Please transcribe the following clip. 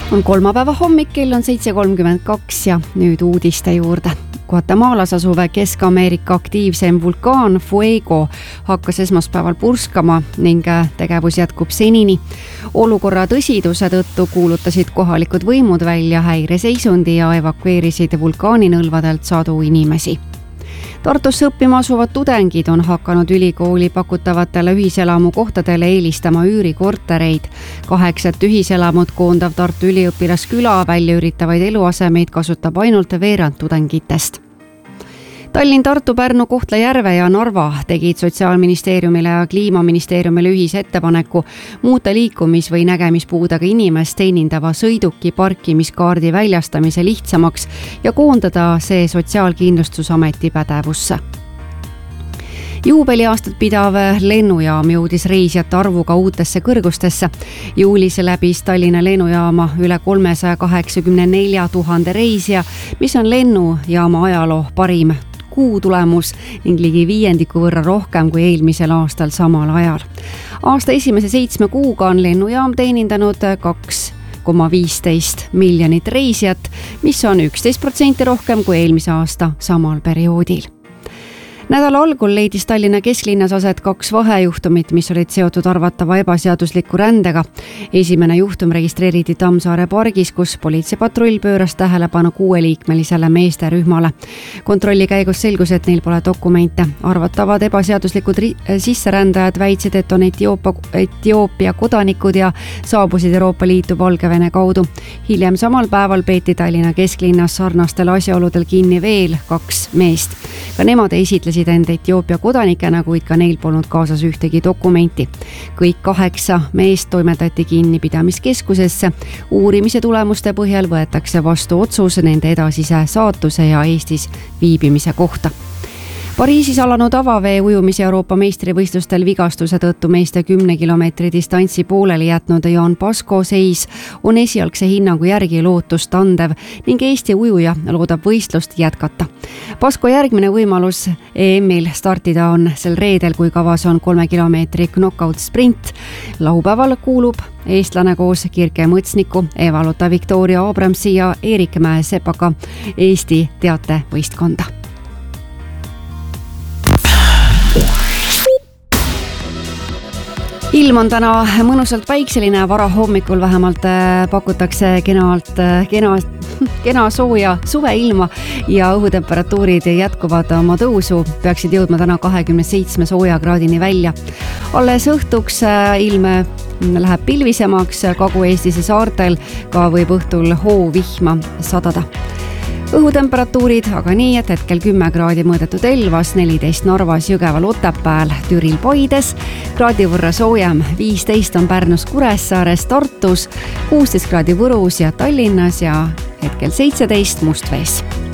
On kolmapäeva hommik, kell on 7:32 ja nüüd uudiste juurde. Guatemalas asuv Kesk-Ameerika aktiivsem vulkaan Fuego hakkas esmaspäeval purskama ning tegevus jätkub senini. Olukorra tõsiduse tõttu kuulutasid kohalikud võimud välja häireseisundi ja evakueerisid vulkaaninõlvadelt sadu inimesi. Tartusse õppima asuvad tudengid on hakanud ülikooli pakutavatele ühiselamukohtadele eelistama üürikortereid. 8 ühiselamut koondav Tartu üliõpilasküla välja üritavaid eluasemeid kasutab ainult veerand tudengitest. Tallinn, Tartu, Pärnu, Kohtla-Järve ja Narva tegid Sotsiaalministeeriumile ja Kliimaministeeriumile ühise ettepaneku muuta liikumis- või nägemispuudega inimest teenindava sõiduki parkimiskaardi väljastamise lihtsamaks ja koondada see Sotsiaalkindlustusameti pädevusse. Juubeliaastat pidav lennujaam jõudis reisijate arvuga uutesse kõrgustesse. Juulis läbis Tallinna lennujaama üle 384 000 reisija, mis on lennujaama ajaloo parim kuutulemus ning ligi viiendiku võrra rohkem kui eelmisel aastal samal ajal. Aasta esimese 7 kuuga on lennujaam teenindanud 2,15 miljonit reisijat, mis on 11% rohkem kui eelmise aasta samal perioodil. Nädala algul leidis Tallinna kesklinnas aset 2 vahejuhtumit, mis olid seotud arvatava ebaseadusliku rändega. Esimene juhtum registreeriti Tammsaare pargis, kus politseipatrull pööras tähelepanu 6-liikmelisele meesterühmale. Kontrolli käigus selgus, et neil pole dokumente. Arvatavad ebaseaduslikud sisserändajad väitsid, et on Etioopia kodanikud ja saabusid Euroopa Liitu Valgevene kaudu. Hiljem samal päeval peeti Tallinna kesklinnas sarnastel asjaoludel kinni veel 2 meest. Ka nemad esitlesid end Etioopia kodanikena, kuid ka neil polnud kaasas ühtegi dokumenti. Kõik 8 meest toimetati kinnipidamiskeskusesse. Uurimise tulemuste põhjal võetakse vastu otsus nende edasise saatuse ja Eestis viibimise kohta. Pariisis alanud avavee ujumise Euroopa meistrivõistlustel vigastuse tõttu meeste 10 kilomeetri distantsi pooleli jätnud Jaan Pasko seis on esialgse hinnangu järgi lootustandev ning Eesti ujuja loodab võistlust jätkata. Pasko järgmine võimalus EM-il startida on sel reedel, kui kavas on 3 kilomeetri knockout sprint. Laupäeval kuulub eestlane koos Kirke Mõtsniku, Eva-Lotta Victoria Abramsi ja Erik Mäe-Sepaka Eesti teatevõistkonda. Ilm on täna mõnusalt päikseline, vara hommikul vähemalt pakutakse kena sooja suveilma ja õhutemperatuurid jätkuvad oma tõusu, peaksid jõudma täna 27 soojakraadini välja. Alles õhtuks ilm läheb pilvisemaks, Kagu-Eestis ja saartel ka võib õhtul hoovihma sadada. Õhutemperatuurid aga nii, et hetkel 10 kraadi mõõdetud Elvas, 14 Narvas, Jõgeval, Otepääl, Türil, Paides, kraadi võrra soojem, 15 on Pärnus, Kuressaares, Tartus, 16 kraadi Võrus ja Tallinnas ja hetkel 17 Mustvees.